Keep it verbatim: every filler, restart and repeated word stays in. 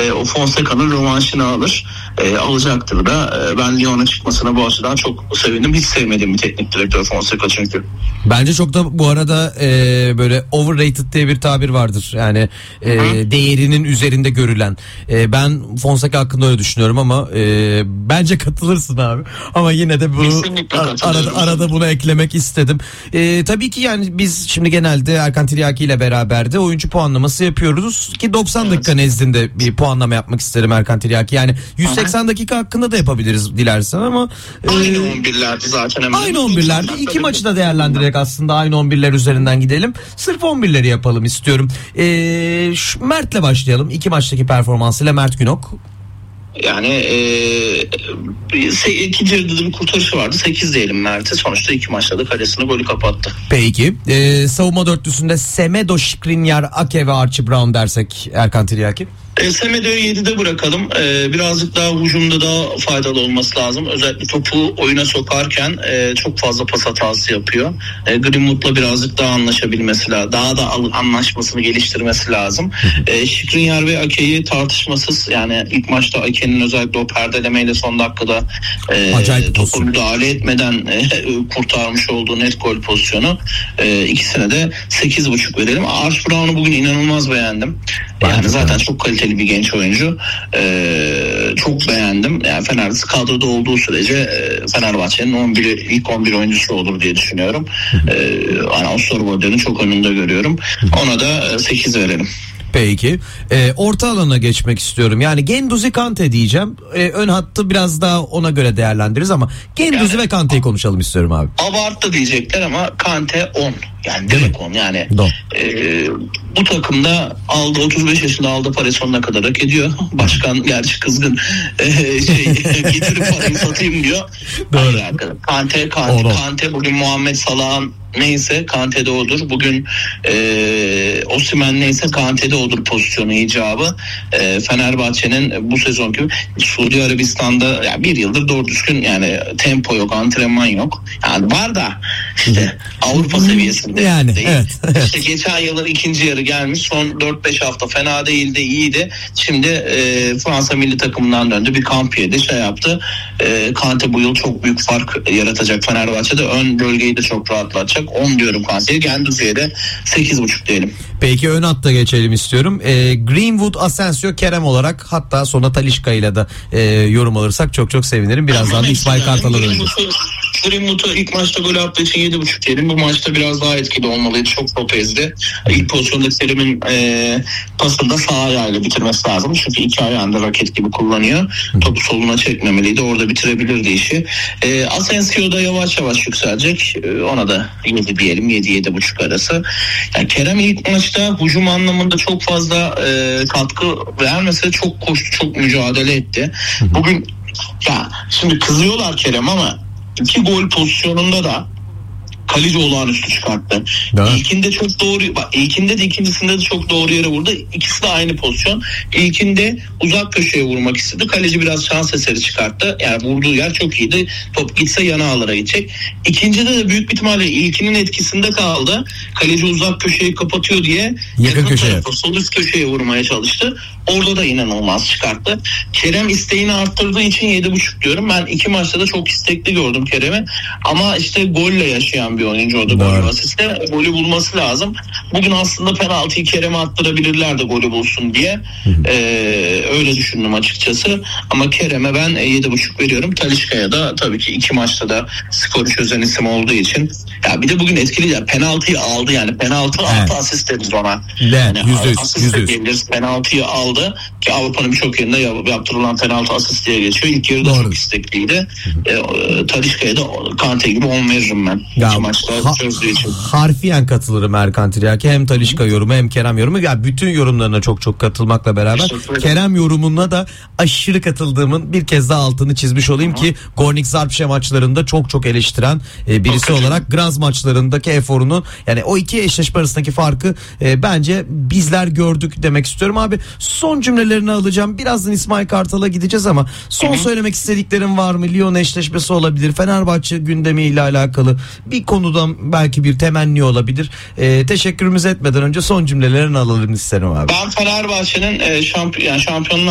e, o Fonseca'nın rövanşını alır. E, alacaktır da. E, ben Lyon'a çıkmasına bu açıdan çok sevindim. Hiç sevmediğim bir teknik direktör Fonseca çünkü. Bence çok da bu arada e, böyle overrated diye bir tabir vardır. Yani e, değerinin üzerinde görülen. E, ben Fonseca hakkında öyle düşünüyorum ama e, bence katılırsın abi. Ama yine de bu arada, arada bunu eklemek istedim. E, tabii ki yani biz şimdi genelde Erkan Tiryaki ile beraber de oyuncu puanlaması yapıyoruz ki doksan evet. dakika nezdinde bir puanlama yapmak isterim Erkan Tiryaki. Yani yüz seksen Aha. dakika hakkında da yapabiliriz dilersen ama aynı e, on birlerdi zaten hemen. Aynı on birlerdi. İki maçı da değerlendirerek aslında aynı on birler üzerinden gidelim. Sırf on birleri yapalım istiyorum. E, şu Mert'le başlayalım. İki maçtaki performansıyla Mert Günok. Yani e, ikinci yarıda bir kurtarışı vardı. sekiz diyelim Mert'e. Sonuçta iki maçta da kalesini golü kapattı. Peki. E, savunma dörtlüsünde Semedo, Skriniar, Ake ve Archie Brown dersek Erkan Tiryaki. E, Semedo'yu yedide bırakalım. E, birazcık daha hücumda daha faydalı olması lazım. Özellikle topu oyuna sokarken e, çok fazla pas hatası yapıyor. E, Greenwood'la birazcık daha anlaşabilmesi lazım. Daha da anlaşmasını geliştirmesi lazım. E, Skriniar ve Ake'yi tartışmasız, yani ilk maçta Ake'nin özellikle o perdelemeyle son dakikada e, topu müdahale etmeden e, kurtarmış olduğu net gol pozisyonu. E, ikisine de sekiz buçuk verelim. Archie Brown'u bugün inanılmaz beğendim. Yani zaten çok kaliteli bir genç oyuncu. Ee, çok beğendim. Yani Fener kadroda olduğu sürece e, Fenerbahçe'nin on bir ilk on bir oyuncusu olur diye düşünüyorum. Ee, yani Osterwolder'in çok önünde görüyorum. Ona da sekiz verelim. Peki. Ee, orta alana geçmek istiyorum. Yani Guendouzi, Kante diyeceğim. Ee, ön hattı biraz daha ona göre değerlendiririz ama Guendouzi yani, ve Kante'yi konuşalım istiyorum abi. Abarttı diyecekler ama Kante on. Yani direkt on. Yani e, bu takımda aldı otuz beş yaşında aldı parayı sonuna kadar hak ediyor. Başkan gerçi kızgın. E, şey getirip parayı satayım diyor. Doğru. Kante, Kante, Kante bugün Muhammed Salah'ın neyse Kante'de odur. Bugün e, Osimhen neyse Kante'de odur pozisyonu icabı. E, Fenerbahçe'nin bu sezonki Suudi Arabistan'da yani bir yıldır doğru düzgün yani tempo yok, antrenman yok. Yani var da işte Avrupa seviyesinde yani, değil. Evet, evet. İşte geçen yılın ikinci yarı gelmiş. Son dört beş hafta fena değildi, iyiydi. Şimdi e, Fransa milli takımından döndü. Bir kamp yedi, şey yaptı. E, Kante bu yıl çok büyük fark yaratacak Fenerbahçe'de. Ön bölgeyi de çok rahatlatacak. on diyorum Kante'ye. Genduzi'ye de sekiz buçuk diyelim. Peki ön hatta geçelim istiyorum. E, Greenwood, Asensio, Kerem olarak hatta sonra Talisca ile de e, yorum alırsak çok çok sevinirim. Birazdan İsmail Kartal'a döneceğiz. Greenwood'u ilk maçta gol attığı için yedi buçuk diyelim. Bu maçta biraz daha etkili olmalıydı. Çok top ezdi. İlk pozisyonda Kerim'in e, pasını da sağ ayağıyla bitirmesi lazım. Çünkü iki ayağında raket gibi kullanıyor. Topu soluna çekmemeliydi. Orada bitirebilirdi işi. E, Asensio da yavaş yavaş yükselecek. E, ona da yedi diyelim. yedi yedi buçuk arası. Yani Kerem ilk maçta hücum anlamında çok fazla e, katkı vermese çok koştu, çok mücadele etti. Bugün ya şimdi kızıyorlar Kerem ama iki gol pozisyonunda da kaleci olağanüstü çıkarttı. Evet. İlkinde çok doğru, bak ilkinde de ikincisinde de çok doğru yere vurdu. İkisi de aynı pozisyon. İlkinde uzak köşeye vurmak istedi. Kaleci biraz şans eseri çıkarttı. Yani vurduğu yer çok iyiydi. Top gitse yana ağlara gidecek. İkincide de büyük bir ihtimalle ilkinin etkisinde kaldı. Kaleci uzak köşeyi kapatıyor diye yakın köşeye, sol üst köşeye vurmaya çalıştı. Orada da inanılmaz çıkarttı. Kerem isteğini arttırdığı için yedi buçuk diyorum. Ben iki maçta da çok istekli gördüm Kerem'i. Ama işte golle yaşayan bir oyuncu o da gol asiste. Golü bulması lazım. Bugün aslında penaltıyı Kerem'e attırabilirler de golü bulsun diye. Ee, öyle düşündüm açıkçası. Ama Kerem'e ben yedi buçuk veriyorum. Talisca'ya da tabii ki iki maçta da skoru çözen isim olduğu için. Ya bir de bugün etkili ya. Penaltıyı aldı yani. Penaltı evet. Altı asist deriz ona. Yani asist diyebiliriz. Penaltıyı aldı ki Avrupa'nın birçok yerinde yaptırılan penaltı asist diye geçiyor. İlk yarıda Doğru. çok istekliydi. E, Talisca'ya da Kante gibi on veririm ben. Ya, ha, harfiyen katılırım Erkan Tiryaki. Hem Talisca yorumu hem Kerem yorumu. Ya bütün yorumlarına çok çok katılmakla beraber Kerem yorumuna da aşırı katıldığımın bir kez daha altını çizmiş olayım Hı. ki Gornik Zarpşe maçlarında çok çok eleştiren e, birisi çok olarak Graz maçlarındaki eforunun yani o iki eşleşme arasındaki farkı e, bence bizler gördük demek istiyorum abi. Son cümlelerini alacağım. Birazdan İsmail Kartal'a gideceğiz ama son Hı. söylemek istediklerin var mı? Lyon eşleşmesi olabilir. Fenerbahçe gündemiyle alakalı bir konudan belki bir temenni olabilir. E, teşekkürümüzü etmeden önce son cümlelerini alalım isterim abi. Ben Fenerbahçe'nin e, şampiyon, yani şampiyonlar